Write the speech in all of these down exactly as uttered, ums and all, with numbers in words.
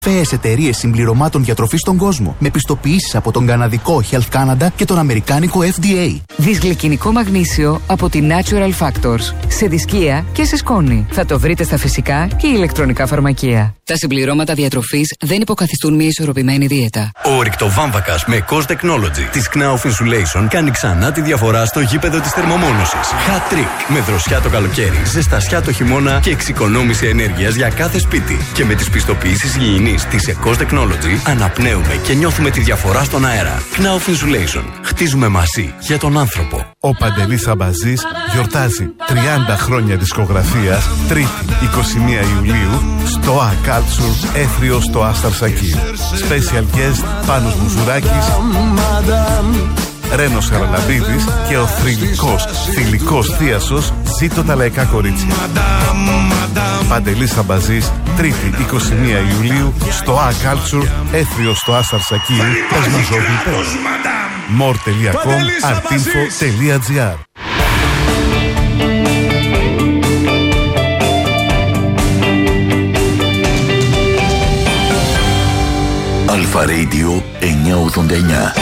φαίες εταιρείες συμπληρωμάτων διατροφής στον κόσμο, με πιστοποιήσεις από τον καναδικό Health Canada και τον αμερικάνικο εφ ντι έι. Δυσγλυκινικό μαγνήσιο από τη Natural Factors. Σε δισκία και σε σκόνη. Θα το βρείτε στα φυσικά και ηλεκτρονικά φαρμακεία. Τα συμπληρώματα διατροφής δεν υποκαθιστούν μια ισορροπημένη δίαιτα. Ο ορυκτοβάμβακας με Cos Technology της Knauf Insulation κάνει ξανά τη διαφορά στο γήπεδο της θερμομόνωσης. Hat trick. Με δροσιά το καλοκαίρι, ζεστασιά το χειμώνα και εξοικονόμηση ενέργειας για κάθε σπίτι. Και με τις πιστοποιήσεις υγιεινής της Cos Technology αναπνέουμε και νιώθουμε τη διαφορά στον αέρα. Knauf Insulation. Χτίζουμε μαζί για τον άνθρωπο. Ο Παντελής Αμπαζής γιορτάζει τριάντα χρόνια δισκογραφίας, Τρίτη είκοσι μία Ιουλίου στο A Culture Έθριο στο Άσταρ Σακί. Special guest Πάνος Μουζουράκης, Ρένος Χαραλαμπίδης και ο θρυλικός, θηλυκός θίασος Ζήτω τα λαϊκά κορίτσια. Παντελής Αμπαζής, Τρίτη είκοσι μία Ιουλίου στο A Culture Έθριο στο Άσταρ Σακί. Πες μας ό,τι πες. more τελεία com artinfo τελεία gr. Αλφα Radio εννιακόσια ογδόντα εννιά.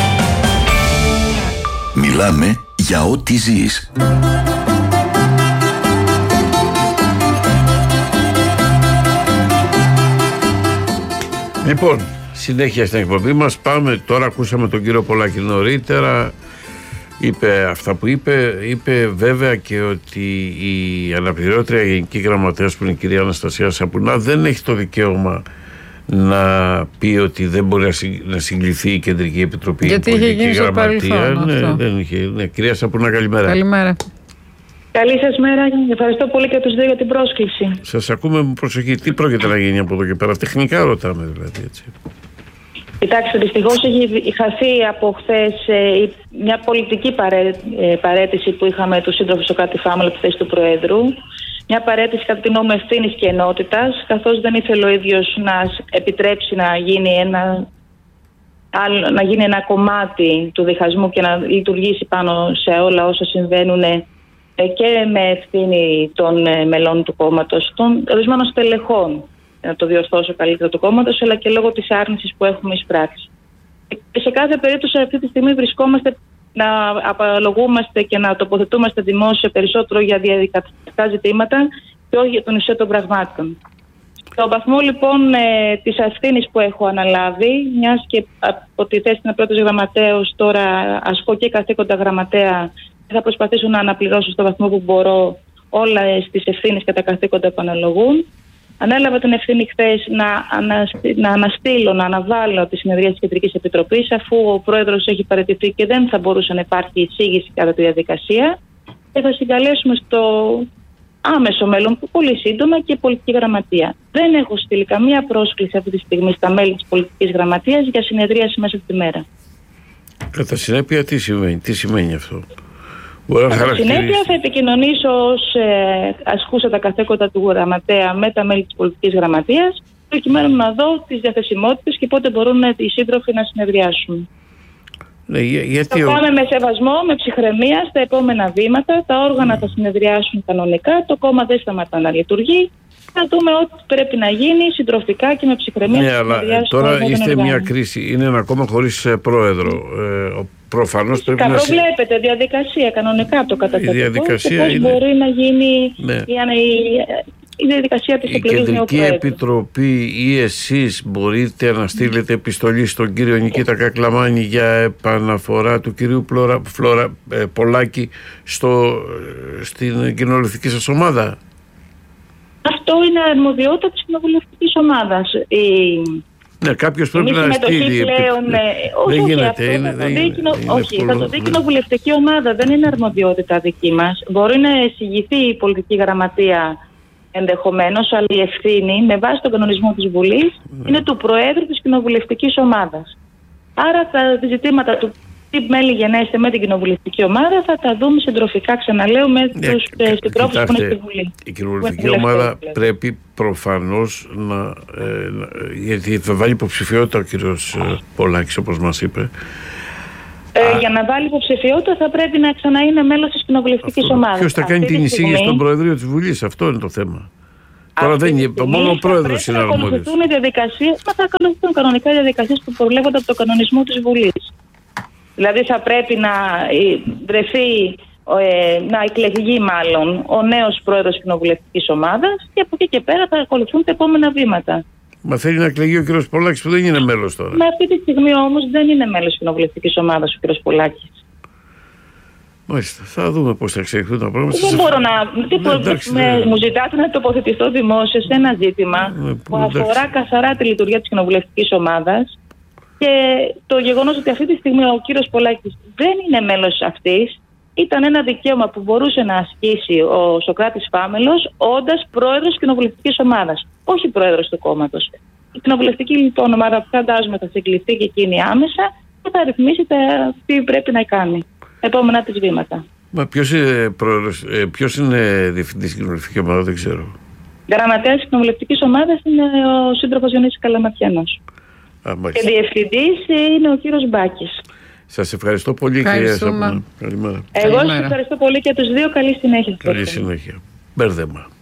Μιλάμε για ό,τι ζεις. Λοιπόν, συνέχεια στην εκπομπή μας. Πάμε τώρα, ακούσαμε τον κύριο Πολάκη νωρίτερα. Είπε αυτά που είπε. Είπε βέβαια και ότι η αναπληρώτρια γενική γραμματέας που είναι η κυρία Αναστασία Σαπουνά δεν έχει το δικαίωμα να πει ότι δεν μπορεί να συγκληθεί η Κεντρική Επιτροπή. Γιατί είχε γίνει στο παρελθόν. Ναι, δεν είχε. Ναι, κυρία Σαπουνά, καλημέρα. Καλημέρα. Καλή σας μέρα. Ευχαριστώ πολύ και τους δύο για την πρόσκληση. Σας ακούμε με προσοχή. Τι πρόκειται να γίνει από εδώ και πέρα? Τεχνικά ρωτάμε δηλαδή, έτσι. Κοιτάξτε, δυστυχώς έχει χαθεί από χθες ε, μια πολιτική παρέ, ε, παρέτηση που είχαμε του σύντροφου στο Κάτι Φάμελ από τη θέση του Προέδρου. Μια παρέτηση κατά την νόμου ευθύνης και ενότητας, καθώς δεν ήθελε ο ίδιος να επιτρέψει να γίνει ένα, να γίνει ένα κομμάτι του διχασμού και να λειτουργήσει πάνω σε όλα όσα συμβαίνουν και με ευθύνη των μελών του κόμματος, των ορισμένων στελεχών, να το διορθώσω καλύτερα, του κόμματος, αλλά και λόγω της άρνησης που έχουμε εισπράξει. Και σε κάθε περίπτωση αυτή τη στιγμή βρισκόμαστε να απολογούμαστε και να τοποθετούμαστε δημόσια περισσότερο για διαδικαστικά ζητήματα και όχι για τον ουσία των πραγμάτων. Στον βαθμό λοιπόν ε, της ευθύνης που έχω αναλάβει, μιας και από τη θέση να πρώτος γραμματέως τώρα ασκώ και καθήκοντα γραμματέα, θα προσπαθήσω να αναπληρώσω στο βαθμό που μπορώ όλες τις ευθύνες και τα καθήκοντα που αναλογούν. Ανέλαβα την ευθύνη χθες να, αναστη... να αναστείλω, να αναβάλω τη συνεδρία της Κεντρικής Επιτροπής, αφού ο Πρόεδρος έχει παραιτηθεί και δεν θα μπορούσε να υπάρχει εισήγηση κατά τη διαδικασία. Και θα συγκαλέσουμε στο άμεσο μέλλον, πολύ σύντομα, και πολιτική γραμματεία. Δεν έχω στείλει καμία πρόσκληση αυτή τη στιγμή στα μέλη της πολιτικής γραμματείας για συνεδρίαση μέσα τη μέρα. Κατά συνέπεια, τι σημαίνει, τι σημαίνει αυτό? Κατά συνέπεια θα επικοινωνήσω ως ε, ασκούσα τα καθήκοντα του γραμματέα με τα μέλη της πολιτικής γραμματείας, προκειμένου να δω τις διαθεσιμότητες και πότε μπορούν οι σύντροφοι να συνεδριάσουν. Ναι, για, γιατί θα ο... πάμε με σεβασμό, με ψυχραιμία στα επόμενα βήματα. Τα όργανα mm. θα συνεδριάσουν κανονικά, το κόμμα δεν σταματά να λειτουργεί. Θα δούμε ό,τι πρέπει να γίνει συντροφικά και με ψυχραιμία. Ναι, αλλά τώρα είστε μια κρίση. Είναι ένα κόμμα χωρίς πρόεδρο. Ε, Προφανώς πρέπει να... προβλέπετε διαδικασία κανονικά το καταστατικό. Η διαδικασία πώς είναι... μπορεί να γίνει ναι. η, η, η διαδικασία της εκλογής νέου Κεντρική Προέδρου. Επιτροπή ή εσείς μπορείτε να στείλετε επιστολή στον κύριο Νικήτα Κακλαμάνη για επαναφορά του κυρίου Πλωρα, Φλωρα, ε, Πολάκη στο, στην κοινοβουλευτική σας ομάδα? Αυτό είναι αρμοδιότητα της κοινοβουλευτικής ομάδας. Η... Ναι, κάποιος πρέπει να στείλει. Πλέον, δεν όχι, γίνεται. αυτό είναι, θα δεν το είναι, δει, όχι, είναι θα το δει κοινοβουλευτική ομάδα. Δεν είναι αρμοδιότητα δική μας. Μπορεί να εισηγηθεί η πολιτική γραμματεία ενδεχομένως, αλλά η ευθύνη με βάση τον κανονισμό της Βουλής ναι. είναι του Προέδρου της κοινοβουλευτικής ομάδας. Άρα τα ζητήματα του τι μέλη γενέστε με την κοινοβουλευτική ομάδα θα τα δούμε συντροφικά, ξαναλέω, με ναι, τους συντρόφους που είναι στη Βουλή. Η κοινοβουλευτική ομάδα πρέπει προφανώς να, ε, να... γιατί θα βάλει υποψηφιότητα ο κύριος ε, Πολάκης, όπως μας είπε. Ε, Α, για να βάλει υποψηφιότητα θα πρέπει να ξαναείνε μέλος της κοινοβουλευτικής ομάδας. Ποιος θα κάνει την εισήγηση στον Προεδρείο της Βουλής, αυτό είναι το θέμα. Τώρα δεν είναι, μόνο ο πρόεδρος είναι αρμόδιος. Θα ακολουθούν οι διαδικασίες, μα θα ακολουθούν κανονικά οι διαδικασίες που προβλέπονται από το κανονισμό της Βουλής. Δηλαδή θα πρέπει να βρεθεί, ε, να εκλεγεί μάλλον ο νέος πρόεδρος της κοινοβουλευτικής ομάδας και από εκεί και πέρα θα ακολουθούν τα επόμενα βήματα. Μα θέλει να εκλεγεί ο κ. Πολάκης που δεν είναι μέλος τώρα. Με αυτή τη στιγμή όμως δεν είναι μέλος της κοινοβουλευτικής ομάδας ο κ. Πολάκης. Μάλιστα. Θα δούμε πώς θα εξελιχθούν τα πράγματα. Δεν μπορώ να. Ναι, εντάξει, με, ναι. Μου ζητάτε να τοποθετηθώ δημόσια σε ένα ζήτημα ναι, που εντάξει. αφορά καθαρά τη λειτουργία της κοινοβουλευτικής ομάδας και το γεγονός ότι αυτή τη στιγμή ο κύριος Πολάκης δεν είναι μέλος αυτής ήταν ένα δικαίωμα που μπορούσε να ασκήσει ο Σωκράτης Φάμελος όντας πρόεδρος της κοινοβουλευτικής ομάδας, όχι πρόεδρος του κόμματος. Η κοινοβουλευτική λοιπόν ομάδα φαντάζομαι θα συγκληθεί και εκείνη άμεσα και θα ρυθμίσει τα τι πρέπει να κάνει. Επόμενα της βήματα. Μα ποιος είναι, πρόεδρος, ε, ποιος είναι διευθυντής της κοινοβουλευτικής ομάδας, δεν ξέρω. Γραμματέας της κοινοβουλευτικής ομάδας είναι ο σύντροφος Διονύσης Καλαματιανός. Α, και διευθυντής είναι ο κύριος Μπάκης. Σας ευχαριστώ πολύ κυρία Σαπώνα. Καλημέρα. Εγώ σας ευχαριστώ πολύ και τους δύο. Καλή συνέχεια. Καλή συνέχεια. Μπέρδεμα.